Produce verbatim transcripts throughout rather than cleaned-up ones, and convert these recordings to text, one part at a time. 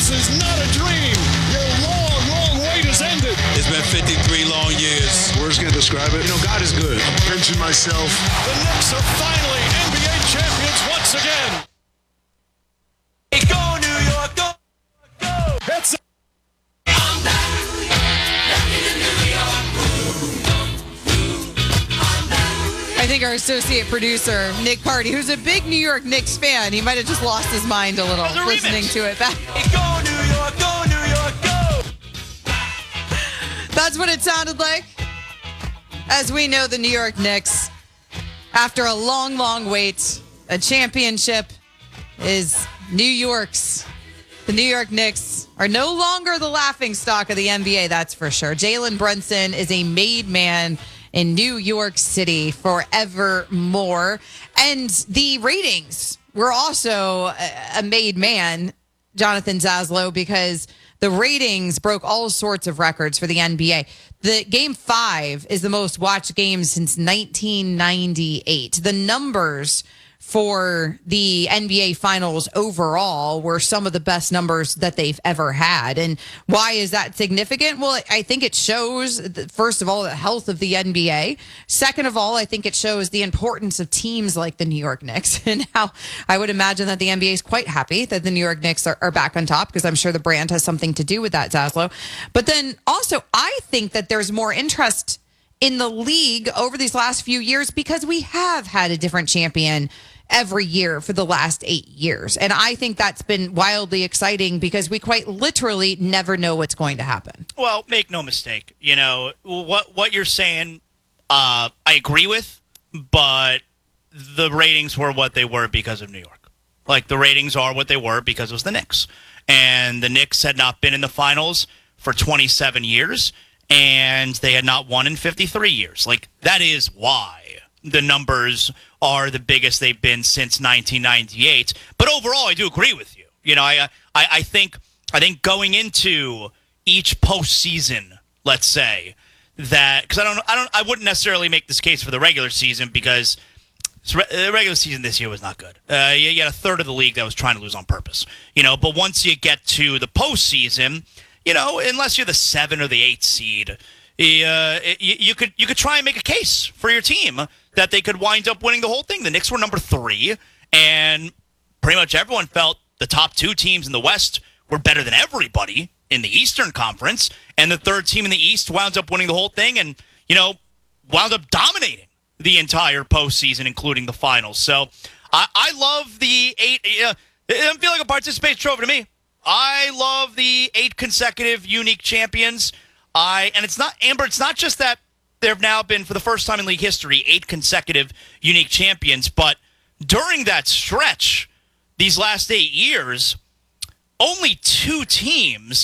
This is not a dream. Your long, long wait has ended. It's been fifty-three long years. Words can't describe it. You know, God is good. I'm pinching myself. The Knicks are finally N B A champions once again. Hey, go New York, go, go. It's I'm back. Back in New York. I think our associate producer, Nick Carty, who's a big New York Knicks fan, he might have just lost his mind a little a listening remix. to it back. Hey, go New York, go New York, go. That's what it sounded like. As we know, the New York Knicks, after a long, long wait, a championship is New York's. The New York Knicks are no longer the laughingstock of the N B A, that's for sure. Jalen Brunson is a made man in New York City forevermore. And the ratings were also a made man, Jonathan Zaslow, because the ratings broke all sorts of records for the N B A. The game five is the most watched game since nineteen ninety-eight. The numbers for the N B A finals overall were some of the best numbers that they've ever had. And why is that significant? Well, I think it shows, first of all, the health of the N B A. Second of all, I think it shows the importance of teams like the New York Knicks and how I would imagine that the N B A is quite happy that the New York Knicks are, are back on top, because I'm sure the brand has something to do with that, Zaslow. But then also, I think that there's more interest in the league over these last few years because we have had a different champion every year for the last eight years. And I think that's been wildly exciting because we quite literally never know what's going to happen. Well, make no mistake. You know, what what you're saying, uh, I agree with, but the ratings were what they were because of New York. Like, the ratings are what they were because it was the Knicks. And the Knicks had not been in the finals for twenty-seven years, and they had not won in fifty-three years. Like, that is why the numbers are the biggest they've been since nineteen ninety-eight. But overall, I do agree with you. You know, I I, I think I think going into each postseason, let's say that, because I don't I don't I wouldn't necessarily make this case for the regular season, because the regular season this year was not good. Uh, you, you had a third of the league that was trying to lose on purpose. You know, but once you get to the postseason, you know, unless you're the seven or the eight seed, Uh, you, you could you could try and make a case for your team that they could wind up winning the whole thing. The Knicks were number three, and pretty much everyone felt the top two teams in the West were better than everybody in the Eastern Conference, and the third team in the East wound up winning the whole thing and, you know, wound up dominating the entire postseason, including the finals. So I, I love the eight. Uh, it doesn't feel like a participation trophy to me. I love the eight consecutive unique champions. I and it's not, Amber, it's not just that there have now been, for the first time in league history, eight consecutive unique champions, but during that stretch, these last eight years, only two teams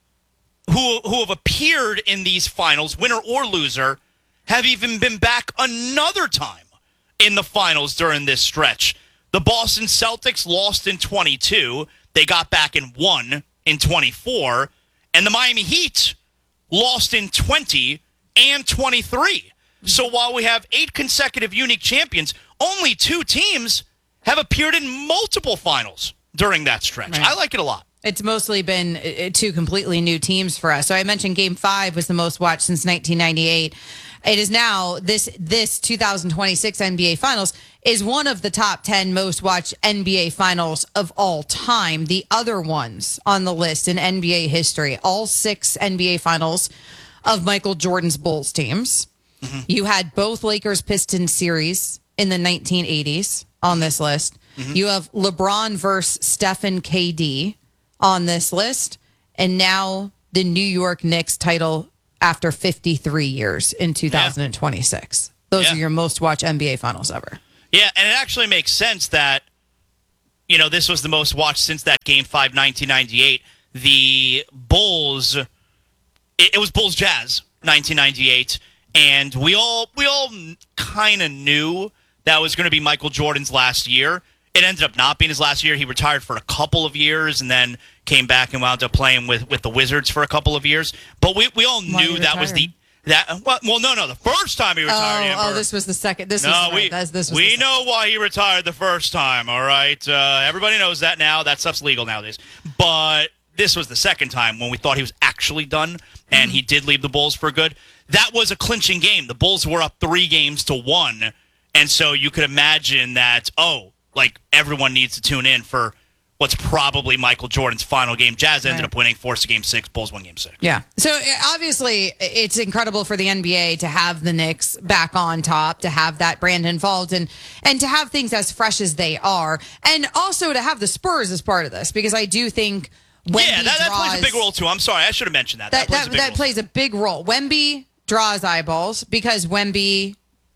who who have appeared in these finals, winner or loser, have even been back another time in the finals during this stretch. The Boston Celtics lost in twenty-two. They got back and won in twenty-four. And the Miami Heat lost in twenty and twenty-three. So while we have eight consecutive unique champions, only two teams have appeared in multiple finals during that stretch. Right. I like it a lot. It's mostly been uh, two completely new teams for us. So I mentioned Game Five was the most watched since nineteen ninety-eight. It is now this this two thousand twenty-six N B A Finals is one of the top ten most watched N B A Finals of all time. The other ones on the list in N B A history, all six N B A Finals of Michael Jordan's Bulls teams. Mm-hmm. You had both Lakers Pistons series in the nineteen eighties on this list. Mm-hmm. You have LeBron versus Stephen K D on this list, and now the New York Knicks title after fifty-three years in two thousand twenty-six. Those yeah. are your most watched N B A Finals ever. Yeah, and it actually makes sense that, you know, this was the most watched since that Game five, nineteen ninety-eight. The Bulls, it, it was Bulls Jazz, nineteen ninety-eight, and we all we all kind of knew that was going to be Michael Jordan's last year. It ended up not being his last year. He retired for a couple of years and then came back and wound up playing with, with the Wizards for a couple of years. But we, we all Why knew that was the that well, well no no the first time he retired. Oh, Amber. oh this was the second. This no, was we right. That's, this was we the know why he retired the first time. All right, uh, everybody knows that now. That stuff's legal nowadays. But this was the second time when we thought he was actually done, and mm-hmm. he did leave the Bulls for good. That was a clinching game. The Bulls were up three games to one, and so you could imagine that, oh, like everyone needs to tune in for what's probably Michael Jordan's final game. Jazz ended right. up winning, forced a game six, Bulls won game six. Yeah. So obviously it's incredible for the N B A to have the Knicks back on top, to have that brand involved, and and to have things as fresh as they are, and also to have the Spurs as part of this, because I do think Wemby yeah, that, that draws, plays a big role too. I'm sorry, I should have mentioned that. That, that plays, that, a, big that role. plays a big role. Wemby draws eyeballs because Wemby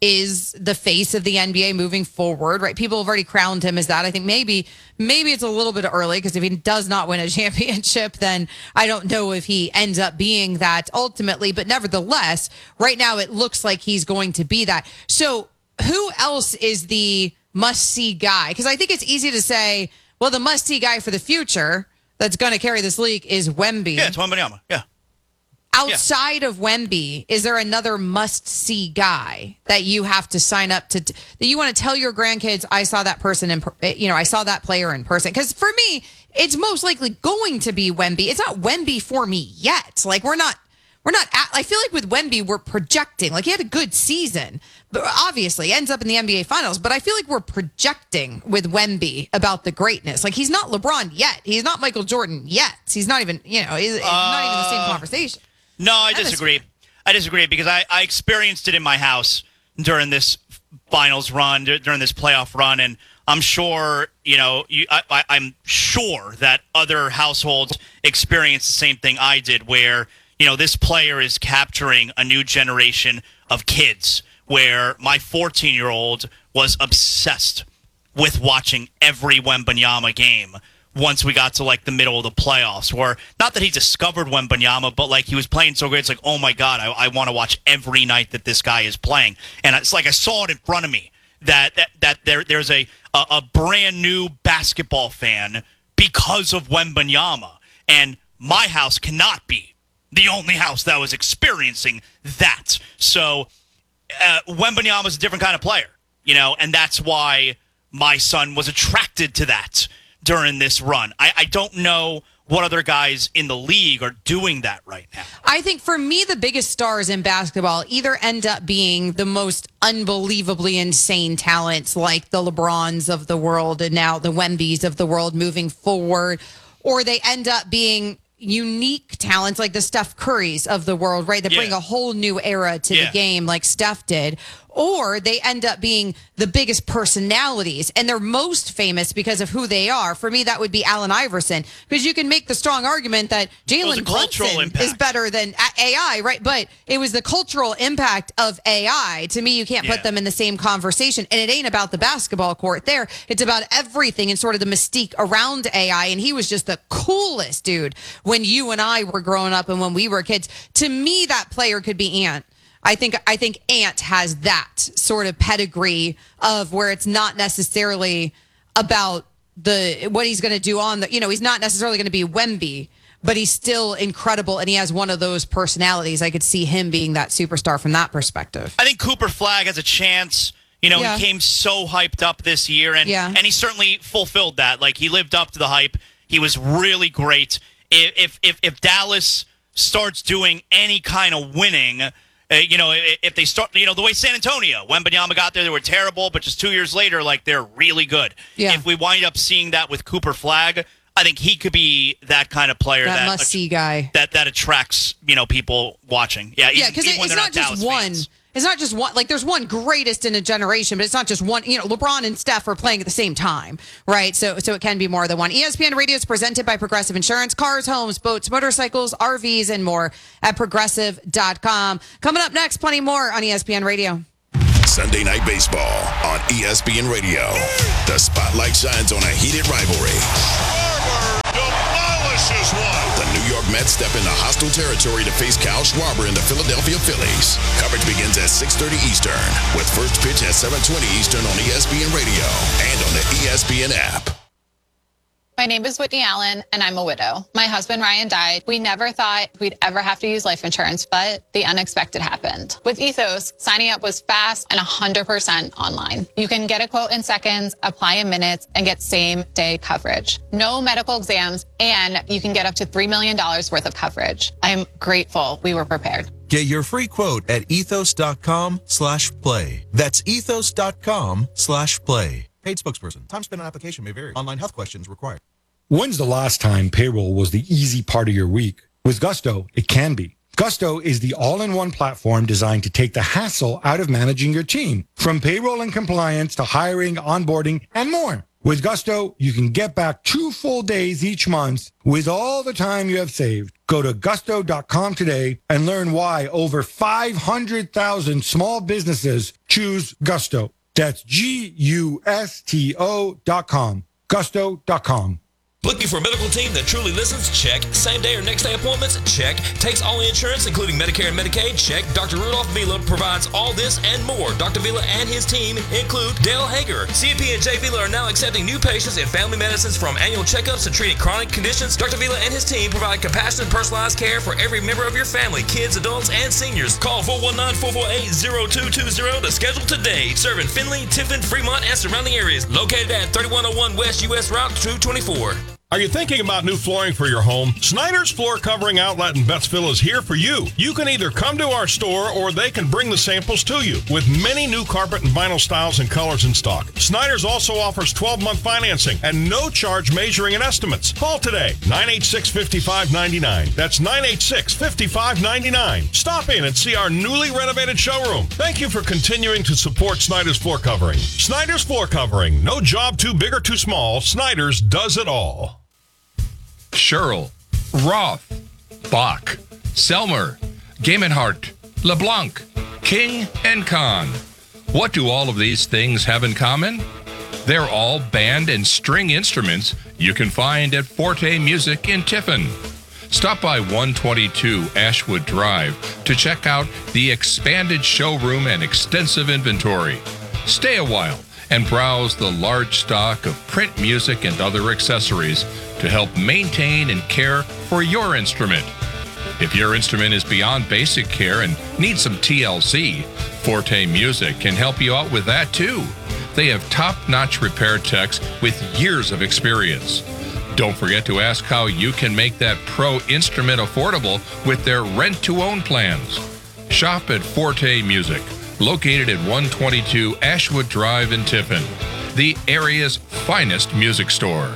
is the face of the N B A moving forward, right? People have already crowned him as that. I think maybe maybe it's a little bit early, because if he does not win a championship, then I don't know if he ends up being that ultimately. But nevertheless, right now it looks like he's going to be that. So who else is the must-see guy? Because I think it's easy to say, well, the must-see guy for the future that's going to carry this league is Wemby. Yeah, it's Wembanyama. Yeah. Outside yeah. of Wemby, is there another must-see guy that you have to sign up to, that you want to tell your grandkids, I saw that person in, you know, I saw that player in person? Because for me, it's most likely going to be Wemby. It's not Wemby for me yet. Like we're not, we're not. At, I feel like with Wemby, we're projecting. Like he had a good season, but obviously ends up in the N B A Finals. But I feel like we're projecting with Wemby about the greatness. Like he's not LeBron yet. He's not Michael Jordan yet. He's not even, you know, he's uh... not even the same conversation. No, I disagree. I disagree because I, I experienced it in my house during this finals run, during this playoff run, and I'm sure, you know, you, I, I, I'm sure that other households experienced the same thing I did, where, you know, this player is capturing a new generation of kids, where my fourteen-year-old was obsessed with watching every Wembanyama game once we got to, like, the middle of the playoffs, where not that he discovered Wembanyama, but, like, he was playing so great, it's like, oh, my God, I, I want to watch every night that this guy is playing. And it's like I saw it in front of me, that that, that there there's a, a, a brand-new basketball fan because of Wembanyama. And my house cannot be the only house that was experiencing that. So uh, Wembanyama's a different kind of player, you know, and that's why my son was attracted to that during this run. I, I don't know what other guys in the league are doing that right now. I think for me, the biggest stars in basketball either end up being the most unbelievably insane talents like the LeBrons of the world and now the Wembys of the world moving forward, or they end up being unique talents like the Steph Currys of the world, right? That yeah. bring a whole new era to yeah. the game like Steph did. Or they end up being the biggest personalities, and they're most famous because of who they are. For me, that would be Allen Iverson, because you can make the strong argument that Jalen Brunson is better than A I, right? But it was the cultural impact of A I. To me, you can't yeah. put them in the same conversation, and it ain't about the basketball court there. It's about everything and sort of the mystique around A I, and he was just the coolest dude when you and I were growing up and when we were kids. To me, that player could be Ant. I think I think Ant has that sort of pedigree of where it's not necessarily about the what he's going to do on the, you know, he's not necessarily going to be Wemby, but he's still incredible, and he has one of those personalities. I could see him being that superstar from that perspective. I think Cooper Flagg has a chance. You know, yeah. he came so hyped up this year, and yeah. and he certainly fulfilled that. Like, he lived up to the hype. He was really great. If if if Dallas starts doing any kind of winning, Uh, you know, if they start, you know, the way San Antonio, when Wembanyama got there, they were terrible, but just two years later, like, they're really good. Yeah. If we wind up seeing that with Cooper Flagg, I think he could be that kind of player that, that must-see guy that that attracts, you know, people watching. Yeah, yeah, because it, it's not, not just Dallas one. Fans. It's not just one, like there's one greatest in a generation, but it's not just one, you know, LeBron and Steph are playing at the same time, right? So so it can be more than one. E S P N Radio is presented by Progressive Insurance. Cars, homes, boats, motorcycles, R Vs, and more at progressive dot com. Coming up next, plenty more on E S P N Radio. Sunday Night Baseball on E S P N Radio. The spotlight shines on a heated rivalry. Schwarber demolishes one. The New York Mets step into hostile territory to face Kyle Schwarber and the Philadelphia Phillies. Coverage begins at six thirty Eastern, with first pitch at seven twenty Eastern on E S P N Radio and on the E S P N app. My name is Whitney Allen, and I'm a widow. My husband, Ryan, died. We never thought we'd ever have to use life insurance, but the unexpected happened. With Ethos, signing up was fast and one hundred percent online. You can get a quote in seconds, apply in minutes, and get same-day coverage. No medical exams, and you can get up to three million dollars worth of coverage. I'm grateful we were prepared. Get your free quote at ethos.com slash play. That's ethos.com slash play. Paid spokesperson. Time spent on application may vary. Online health questions required. When's the last time payroll was the easy part of your week? With Gusto, it can be. Gusto is the all-in-one platform designed to take the hassle out of managing your team, from payroll and compliance to hiring, onboarding, and more. With Gusto, you can get back two full days each month with all the time you have saved. Go to gusto dot com today and learn why over five hundred thousand small businesses choose Gusto. That's G U S T O dot com. gusto dot com. Looking for a medical team that truly listens? Check. Same day or next day appointments? Check. Takes all insurance, including Medicare and Medicaid? Check. Doctor Rudolph Vila provides all this and more. Doctor Vila and his team include Dale Hager. C P and J Vila are now accepting new patients in family medicines, from annual checkups to treating chronic conditions. Doctor Vila and his team provide compassionate, personalized care for every member of your family, kids, adults, and seniors. Call four one nine, four four eight, zero two two zero to schedule today. Serving Findlay, Tiffin, Fremont, and surrounding areas. Located at thirty-one oh one West U S Route two twenty-four. Are you thinking about new flooring for your home? Snyder's Floor Covering Outlet in Bettsville is here for you. You can either come to our store or they can bring the samples to you, with many new carpet and vinyl styles and colors in stock. Snyder's also offers twelve-month financing and no charge measuring and estimates. Call today, nine eight six, five five nine nine. That's nine eight six, five five nine nine. Stop in and see our newly renovated showroom. Thank you for continuing to support Snyder's Floor Covering. Snyder's Floor Covering. No job too big or too small. Snyder's does it all. Sherrill, Roth, Bach, Selmer, Gamenhart, LeBlanc, King, and Kahn. What do all of these things have in common? They're all band and string instruments you can find at Forte Music in Tiffin. Stop by one twenty-two Ashwood Drive to check out the expanded showroom and extensive inventory. Stay a while and browse the large stock of print music and other accessories to help maintain and care for your instrument. If your instrument is beyond basic care and needs some T L C, Forte Music can help you out with that too. They have top-notch repair techs with years of experience. Don't forget to ask how you can make that pro instrument affordable with their rent-to-own plans. Shop at Forte Music, located at one twenty-two Ashwood Drive in Tiffin, the area's finest music store.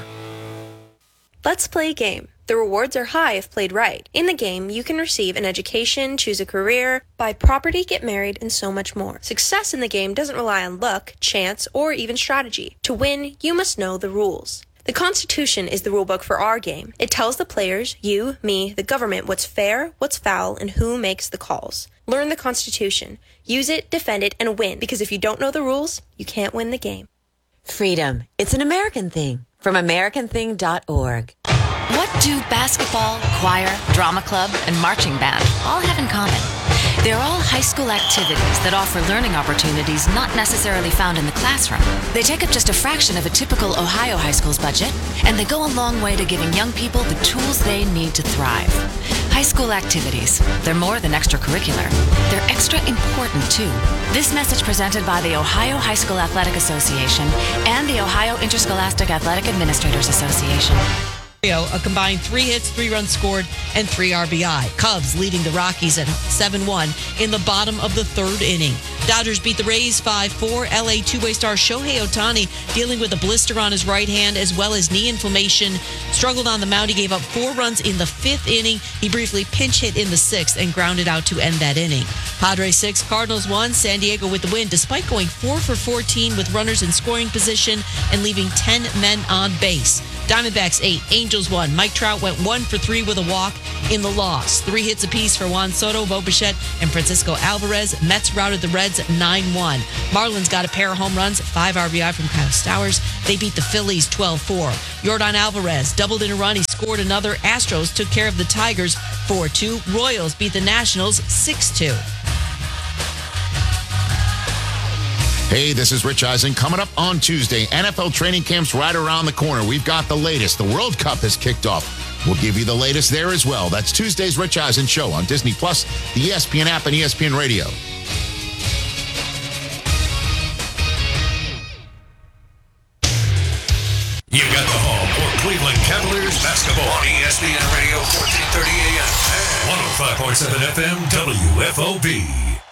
Let's play a game. The rewards are high if played right. In the game, you can receive an education, choose a career, buy property, get married, and so much more. Success in the game doesn't rely on luck, chance, or even strategy. To win, you must know the rules. The Constitution is the rulebook for our game. It tells the players, you, me, the government, what's fair, what's foul, and who makes the calls. Learn the Constitution. Use it, defend it, and win, because if you don't know the rules, you can't win the game. Freedom. It's an American thing. From American thing dot org. What do basketball, choir, drama club, and marching band all have in common? They're all high school activities that offer learning opportunities not necessarily found in the classroom. They take up just a fraction of a typical Ohio high school's budget, and they go a long way to giving young people the tools they need to thrive. High school activities, they're more than extracurricular. They're extra important, too. This message presented by the Ohio High School Athletic Association and the Ohio Interscholastic Athletic Administrators Association. A combined three hits, three runs scored, and three R B I. Cubs leading the Rockies at seven one in the bottom of the third inning. Dodgers beat the Rays five four. L A two-way star Shohei Ohtani dealing with a blister on his right hand as well as knee inflammation. Struggled on the mound. He gave up four runs in the fifth inning. He briefly pinch hit in the sixth and grounded out to end that inning. Padres six, Cardinals one. San Diego with the win despite going four for fourteen with runners in scoring position and leaving ten men on base. Diamondbacks eight, Angels one. Mike Trout went one for three with a walk in the loss. Three hits apiece for Juan Soto, Bo Bichette, and Francisco Alvarez. Mets routed the Reds nine one. Marlins got a pair of home runs, five R B I from Kyle Stowers. They beat the Phillies twelve four. Yordan Alvarez doubled in a run. He scored another. Astros took care of the Tigers four two. Royals beat the Nationals six two. Hey, this is Rich Eisen. Coming up on Tuesday, N F L training camp's right around the corner. We've got the latest. The World Cup has kicked off. We'll give you the latest there as well. That's Tuesday's Rich Eisen Show on Disney Plus, the E S P N app, and E S P N Radio. You got the home for Cleveland Cavaliers basketball on E S P N Radio, fourteen thirty A M and one oh five point seven F M W F O B.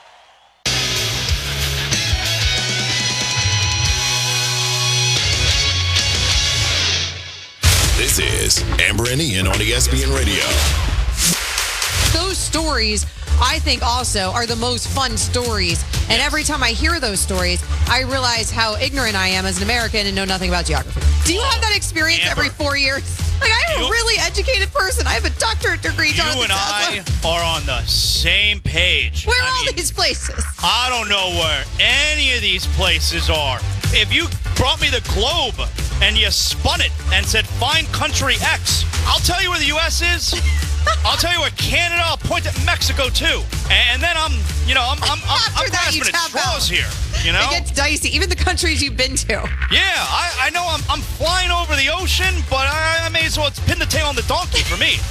This is Amber and Ian on E S P N Radio. Those stories, I think, also are the most fun stories. And every time I hear those stories, I realize how ignorant I am as an American and know nothing about geography. Do you have that experience Amber. every four years? Like, I'm You- a really educated person. I have a doctorate degree. You Jonathan and I Sazza. are on the same page. Where are I all mean, these places? I don't know where any of these places are. If you brought me the globe and you spun it and said, find country X, I'll tell you where the U S is. I'll tell you where Canada, I'll point at Mexico too. And then I'm, you know, I'm, I'm, I'm, I'm that, you grasping at tap straws out. here. You know? It gets dicey. Even the countries you've been to. Yeah, I, I know I'm, I'm flying over the ocean, but I, I may as well pin the tail on the donkey for me.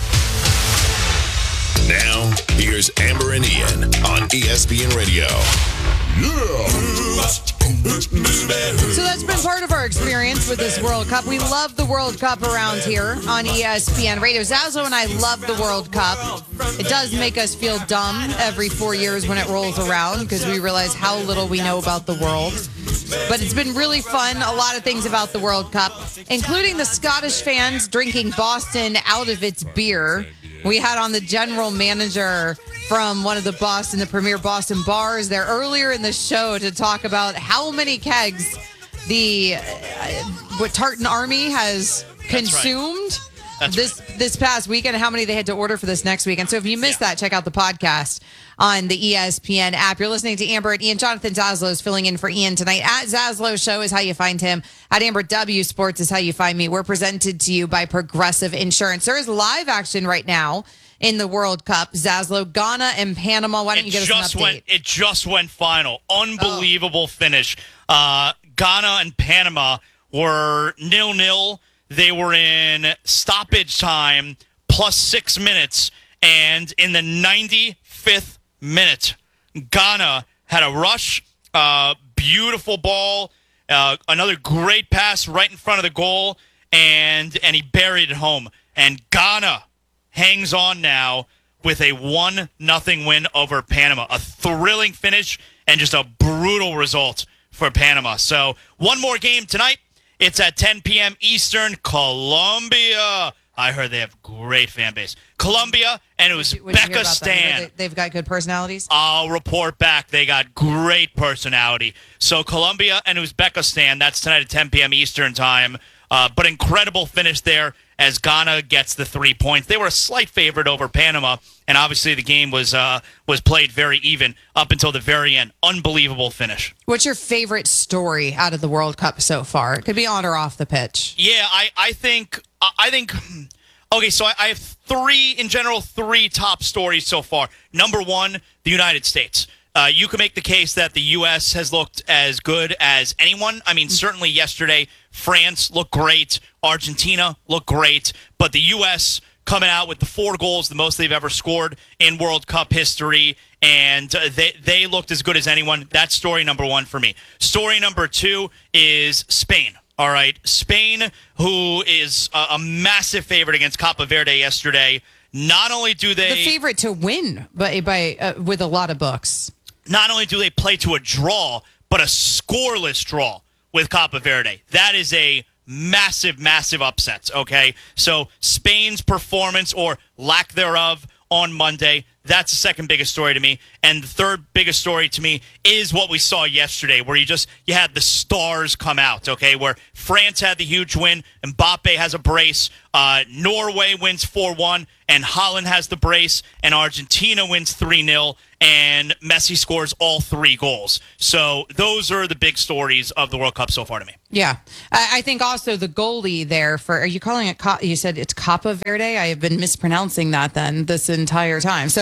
Now, here's Amber and Ian on E S P N Radio. So that's been part of our experience with this World Cup. We love the World Cup around here on E S P N Radio. Zazo and I love the World Cup. It does make us feel dumb every four years when it rolls around because we realize how little we know about the world. But it's been really fun. A lot of things about the World Cup, including the Scottish fans drinking Boston out of its beer. We had on the general manager from one of the Boston, the premier Boston bars there earlier in the show to talk about how many kegs the uh, what Tartan Army has consumed That's this right. this past weekend, and how many they had to order for this next week. And so if you missed Yeah. that, check out the podcast on the E S P N app. You're listening to Amber and Ian. Jonathan Zaslow is filling in for Ian tonight. At Zaslow Show is how you find him. At Amber W Sports is how you find me. We're presented to you by Progressive Insurance. There is live action right now in the World Cup. Zaslow, Ghana and Panama. Why don't It you give us just an update? went. It just went final. Unbelievable finish. Uh, Ghana and Panama were nil nil. They were in stoppage time plus six minutes, and in the ninety-fifth minute, Ghana had a rush. Uh, beautiful ball. Uh, another great pass right in front of the goal, and and he buried it home. And Ghana hangs on now with a one nothing win over Panama. A thrilling finish and just a brutal result for Panama. So one more game tonight. It's at ten p.m. Eastern. Colombia. I heard they have great fan base. Colombia, and it was What'd you hear Becca about them? You heard Stan. they- They've got good personalities. I'll report back. They got great personality. So Colombia and Uzbekistan, that's tonight at ten p.m. Eastern time. Uh, but incredible finish there as Ghana gets the three points. They were a slight favorite over Panama, and obviously the game was uh, was played very even up until the very end. Unbelievable finish. What's your favorite story out of the World Cup so far? It could be on or off the pitch. Yeah, I, I think I think okay, so I, I have three in general, three top stories so far. Number one, the United States. Uh, you can make the case that the U S has looked as good as anyone. I mean, certainly yesterday, France looked great. Argentina looked great. But the U S coming out with the four goals, the most they've ever scored in World Cup history. And uh, they, they looked as good as anyone. That's story number one for me. Story number two is Spain. All right. Spain, who is a, a massive favorite against Cape Verde yesterday. Not only do they... The favorite to win by, by uh, with a lot of books. Not only do they play to a draw, but a scoreless draw with Cape Verde. That is a massive, massive upset, okay? So Spain's performance or lack thereof on Monday, that's the second biggest story to me. And the third biggest story to me is what we saw yesterday, where you just you had the stars come out, okay? Where France had the huge win, Mbappe has a brace, uh, Norway wins four one, and Holland has the brace, and Argentina wins three nil, and Messi scores all three goals. So those are the big stories of the World Cup so far to me. Yeah. I, I think also the goalie there for, are you calling it, Ca- you said it's Cape Verde? I have been mispronouncing that then this entire time. So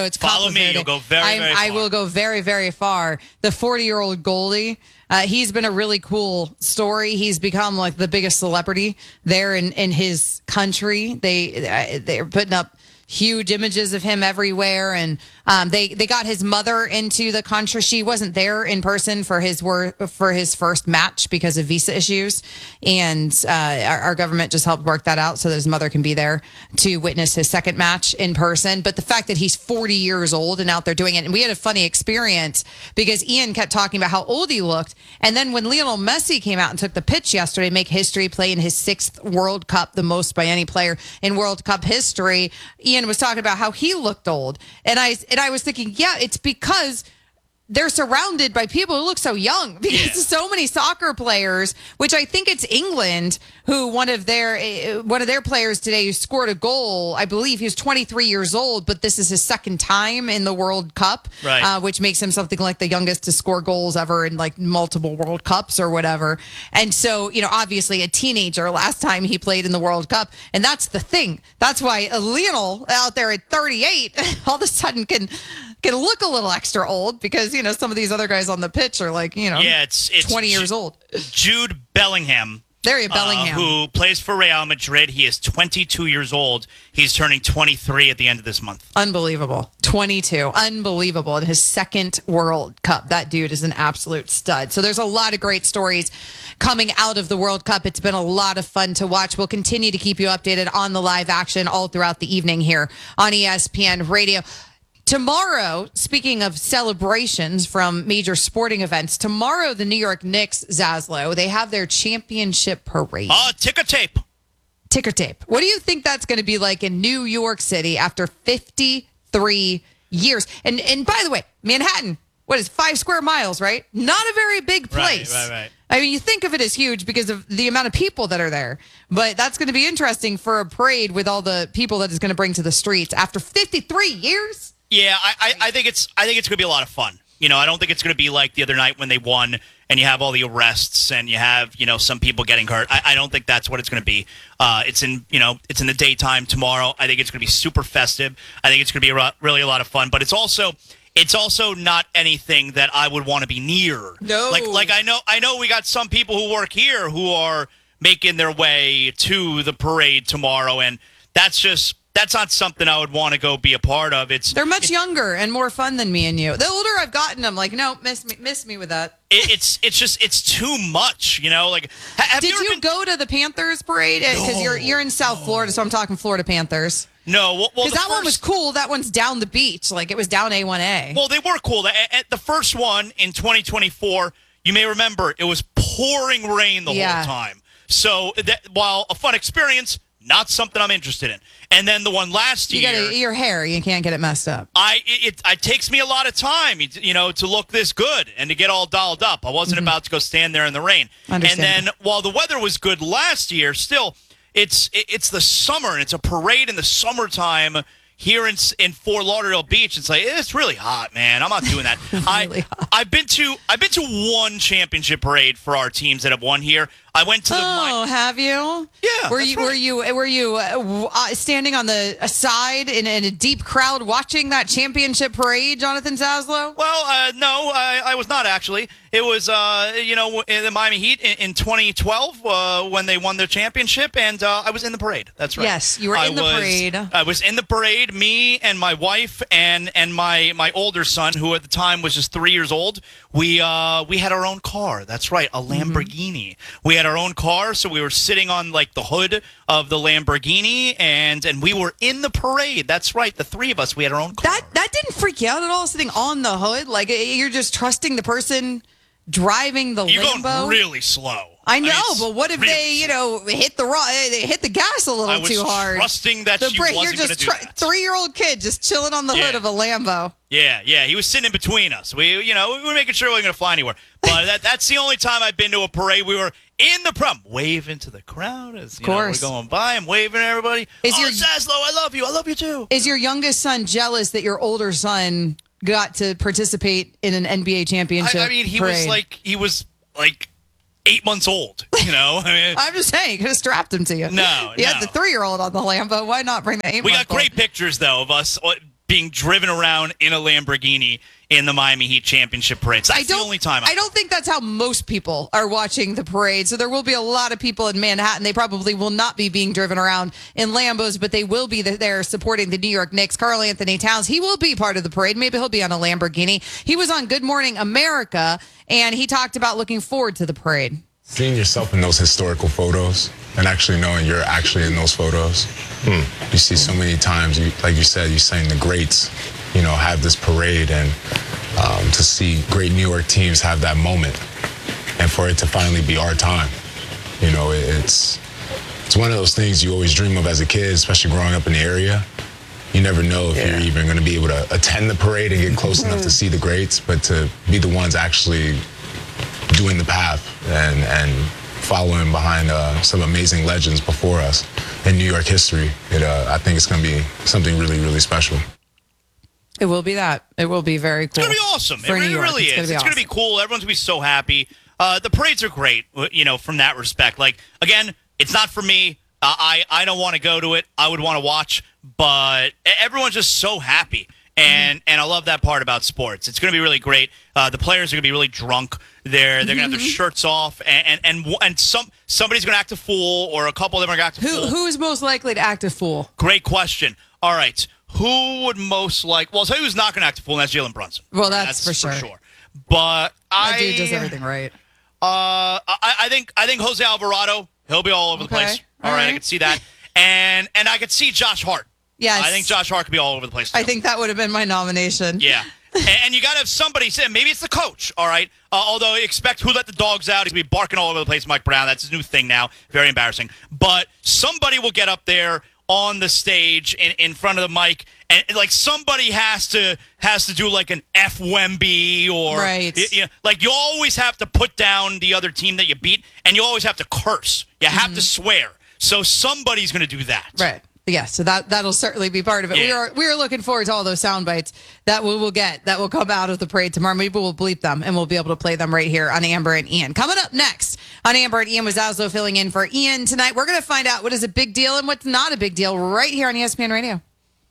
it's Follow me. complicated. You'll go very, I'm- very I far. will go very, very far. The forty-year-old goalie, uh, he's been a really cool story. He's become like the biggest celebrity there in, in his country. They uh, they're putting up huge images of him everywhere, and um, they they got his mother into the country. She wasn't there in person for his work for his first match because of visa issues, and uh, our, our government just helped work that out so that his mother can be there to witness his second match in person. But the fact that he's forty years old and out there doing it, and we had a funny experience because Ian kept talking about how old he looked, and then when Lionel Messi came out and took the pitch yesterday, make history, play in his sixth World Cup, the most by any player in World Cup history, Ian was talking about how he looked old, and I and I was thinking, yeah, it's because they're surrounded by people who look so young because Yeah. so many soccer players, which I think it's England who one of their uh, one of their players today who scored a goal. I believe he was twenty-three years old, but this is his second time in the World Cup, Right. uh, which makes him something like the youngest to score goals ever in like multiple World Cups or whatever. And so, you know, obviously a teenager last time he played in the World Cup, and that's the thing. That's why uh, Lionel out there at thirty-eight all of a sudden can. can look a little extra old because, you know, some of these other guys on the pitch are like, you know, Yeah, it's, it's twenty Ju- years old. Jude Bellingham. There you go, Bellingham. Uh, who plays for Real Madrid. He is twenty-two years old. He's turning twenty-three at the end of this month. Unbelievable. twenty-two. Unbelievable. In his second World Cup. That dude is an absolute stud. So there's a lot of great stories coming out of the World Cup. It's been a lot of fun to watch. We'll continue to keep you updated on the live action all throughout the evening here on E S P N Radio. Tomorrow, speaking of celebrations from major sporting events, tomorrow the New York Knicks, Zaslow, they have their championship parade. Oh, ticker tape. Ticker tape. What do you think that's going to be like in New York City after fifty-three years? And and by the way, Manhattan, what is it, five square miles, right? Not a very big place. Right, right, right. I mean, you think of it as huge because of the amount of people that are there, but that's going to be interesting for a parade with all the people that it's going to bring to the streets after fifty-three years. Yeah, I, I, I think it's I think it's going to be a lot of fun. You know, I don't think it's going to be like the other night when they won and you have all the arrests and you have, you know, some people getting hurt. I, I don't think that's what it's going to be. Uh, it's in, you know, it's in the daytime tomorrow. I think it's going to be super festive. I think it's going to be a, ro- really a lot of fun. But it's also it's also not anything that I would want to be near. No. Like like I know I know we got some people who work here who are making their way to the parade tomorrow, and that's just. That's not something I would want to go be a part of. It's They're much younger and more fun than me and you. The older I've gotten, I'm like, no, miss me, miss me with that. it, it's it's just it's too much, you know. Like, ha- have Did you, ever you been- go to the Panthers parade? Because No, you're you're in South Florida, so I'm talking Florida Panthers. No, well, well Because the that one was first- cool. That one's down the beach, like it was down A one A. Well, they were cool. The, at the first one in twenty twenty-four, you may remember it was pouring rain the Yeah. whole time. So that, while a fun experience, not something I'm interested in. And then the one last You year, got your hair. You can't get it messed up. I it, it it takes me a lot of time, you know, to look this good and to get all dolled up. I wasn't about to go stand there in the rain. And Understand. then while the weather was good last year, still it's it, it's the summer and it's a parade in the summertime here in in Fort Lauderdale Beach. It's like it's really hot, man. I'm not doing that. Really I I've been to I've been to one championship parade for our teams that have won here. I went to the Oh, have you? Yeah, Were that's you right. were you were you uh, w- uh, standing on the uh, side in, in a deep crowd watching that championship parade, Jonathan Zaslow? Well, uh, no, I, I was not actually. It was, uh, you know, in the Miami Heat in, in twenty twelve uh, when they won their championship, and uh, I was in the parade. That's right. Yes, you were I in the was- parade. I was in the parade. Me and my wife and and my my older son, who at the time was just three years old. We uh, we had our own car. That's right, a Lamborghini. We had our own car, so we were sitting on like the hood of the Lamborghini, and and we were in the parade. That's right, the three of us. We had our own car. That that didn't freak you out at all, sitting on the hood? Like uh, you're just trusting the person driving the You're Lambo? going really slow. I know, it's but what if really they, you know, hit the ro- they hit the gas a little I was too hard? trusting that the she brake- wasn't You're gonna just do that. three-year-old kid just chilling on the hood Yeah. of a Lambo. Yeah, yeah, he was sitting in between us. We, you know, we were making sure we weren't going to fly anywhere. But that, that's the only time I've been to a parade. We were in the prom, waving to the crowd as you know, we're course. going by. I'm waving at everybody. Is oh, your- Zaslow, I love you. I love you too. Is your youngest son jealous that your older son got to participate in an N B A championship I, I mean, he parade? was like, he was like eight months old. You know, I mean, I'm just saying, could have strapped him to you. No, You had no. the three-year-old on the Lambo. Why not bring the eight? we got great pictures though of us uh, being driven around in a Lamborghini in the Miami Heat championship parade. So that's the only time. I, I don't think that's how most people are watching the parade. So there will be a lot of people in Manhattan. They probably will not be being driven around in Lambos, but they will be there supporting the New York Knicks. Karl Anthony Towns, he will be part of the parade. Maybe he'll be on a Lamborghini. He was on Good Morning America, and he talked about looking forward to the parade. Seeing yourself in those historical photos and actually knowing you're actually in those photos. Hmm. You see so many times, you, like you said, you're saying the greats, you know, have this parade, and um, to see great New York teams have that moment and for it to finally be our time, you know, it, it's it's one of those things you always dream of as a kid, especially growing up in the area. You never know if yeah. you're even going to be able to attend the parade and get close enough to see the greats, but to be the ones actually doing the path and, and following behind uh, some amazing legends before us in New York history, it, uh, I think it's going to be something really, really special. It will be that. It will be very cool. It's going to be awesome. It really, really is. It's going awesome. to be cool. Everyone's going to be so happy. Uh, the parades are great, you know, from that respect. Like, again, it's not for me. Uh, I, I don't want to go to it. I would want to watch, but everyone's just so happy. And mm-hmm. and I love that part about sports. It's going to be really great. Uh, the players are going to be really drunk. They're they're going to have their shirts off, and and and, and some somebody's going to act a fool, or a couple of them are going to act a who, fool. Who is most likely to act a fool? Great question. All right, who would most like? Well, I'll tell you who's not going to act a fool, and that's Jalen Brunson. Well, that's, that's for, for sure. sure. But that I dude does everything right. Uh, I, I think I think Jose Alvarado. He'll be all over okay. the place. All, all right, right, I can see that, and and I could see Josh Hart. Yes. I think Josh Hart could be all over the place, too. I think that would have been my nomination. Yeah. and, and you got to have somebody say, maybe it's the coach, all right? Uh, although expect Who Let the Dogs Out. He's going to be barking all over the place, Mike Brown. That's his new thing now. Very embarrassing. But somebody will get up there on the stage in, in front of the mic, and, and like somebody has to has to do like an F Wemby or right. you know, like you always have to put down the other team that you beat, and you always have to curse. You have mm-hmm. to swear. So somebody's going to do that. Right. Yeah, so that, that'll certainly be part of it. Yeah. We are we are looking forward to all those sound bites that we will get, that will come out of the parade tomorrow. Maybe we'll bleep them, and we'll be able to play them right here on Amber and Ian. Coming up next on Amber and Ian was Zaslow filling in for Ian tonight. We're going to find out what is a big deal and what's not a big deal right here on E S P N Radio.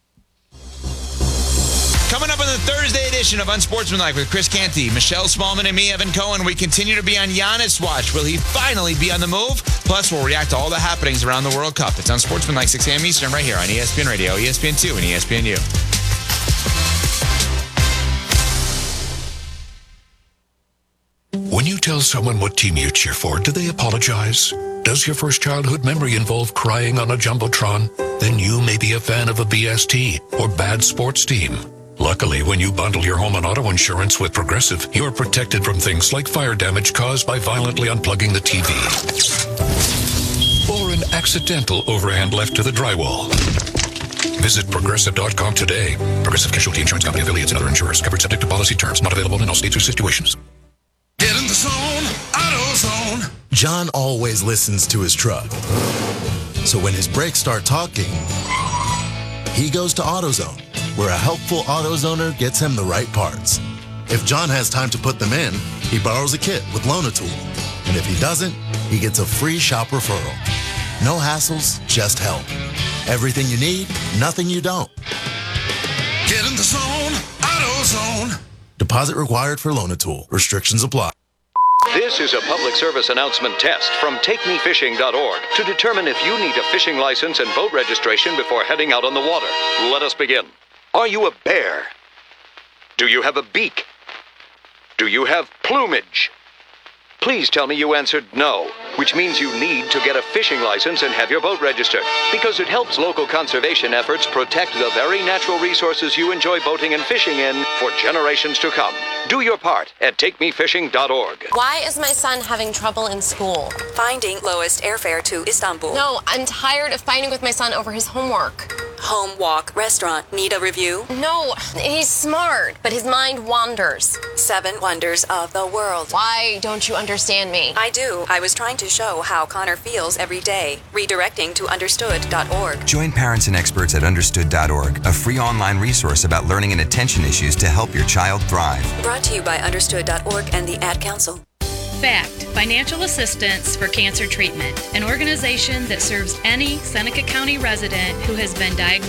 Coming up on the Thursday edition of Unsportsmanlike with Chris Canty, Michelle Smallman, and me, Evan Cohen, we continue to be on Giannis watch. Will he finally be on the move? Plus, we'll react to all the happenings around the World Cup. It's Unsportsmanlike, six a.m. Eastern, right here on E S P N Radio, E S P N two, and E S P N U. When you tell someone what team you cheer for, do they apologize? Does your first childhood memory involve crying on a Jumbotron? Then you may be a fan of a B S T or bad sports team. Luckily, when you bundle your home and auto insurance with Progressive, you're protected from things like fire damage caused by violently unplugging the T V. Or an accidental overhand left to the drywall. Visit Progressive dot com today. Progressive Casualty Insurance Company affiliates and other insurers. Covered subject to policy terms. Not available in all states or situations. Get in the zone, AutoZone. John always listens to his truck. So when his brakes start talking, he goes to AutoZone, where a helpful AutoZoner gets him the right parts. If John has time to put them in, he borrows a kit with Loan-A-Tool. And if he doesn't, he gets a free shop referral. No hassles, just help. Everything you need, nothing you don't. Get in the zone, AutoZone. Deposit required for Loan-A-Tool. Restrictions apply. This is a public service announcement test from take me fishing dot org to determine if you need a fishing license and boat registration before heading out on the water. Let us begin. Are you a bear? Do you have a beak? Do you have plumage? Please tell me you answered no, which means you need to get a fishing license and have your boat registered, because it helps local conservation efforts protect the very natural resources you enjoy boating and fishing in for generations to come. Do your part at take me fishing dot org. Why is my son having trouble in school? Finding lowest airfare to Istanbul. No, I'm tired of fighting with my son over his homework. Home, walk, restaurant. Need a review? No, he's smart, but his mind wanders. Seven wonders of the world. Why don't you understand me? I do. I was trying to show how Connor feels every day. Redirecting to understood dot org. Join parents and experts at understood dot org, a free online resource about learning and attention issues to help your child thrive. Brought to you by understood dot org and the Ad Council. FACT, Financial Assistance for Cancer Treatment, an organization that serves any Seneca County resident who has been diagnosed